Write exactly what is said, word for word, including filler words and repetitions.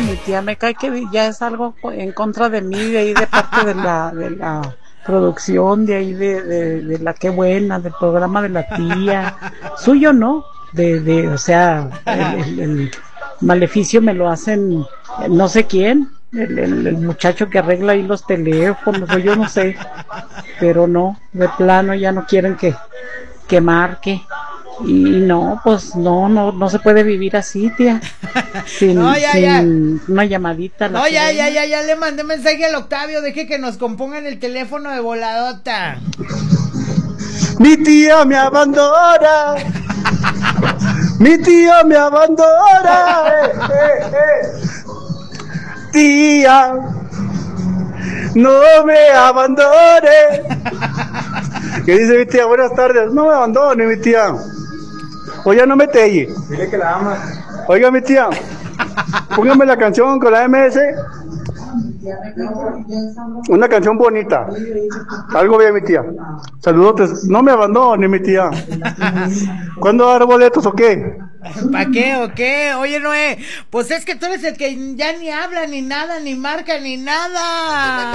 mi tía, me cae que ya es algo en contra de mí, de ahí de parte de la, de la producción, de ahí de, de, de la Qué Buena, del programa de la tía, suyo no, de, de, o sea, el, el, el maleficio me lo hacen no sé quién, el, el, el muchacho que arregla ahí los teléfonos, o yo no sé, pero no, de plano ya no quieren que, que marque. Y no, pues no, no, no se puede vivir así, tía. Sin, no, ya, sin ya. una llamadita. No, ya, ya, ya, ya le mandé mensaje al Octavio, deje que nos compongan el teléfono de voladota. Mi tía me abandona. Mi tía me abandona. Eh, eh, eh. Tía, no me abandone. ¿Qué dice mi tía? Buenas tardes. No me abandone, mi tía. O ya no me telle. Dile que la ama. Oiga, mi tía, póngame la canción con la M S. Una canción bonita. Algo bien, mi tía. Saludos. No me abandone, mi tía. ¿Cuándo va a dar boletos o qué? ¿Para qué o qué? Oye, Noé, pues es que tú eres el que ya ni habla, ni nada, ni marca, ni nada.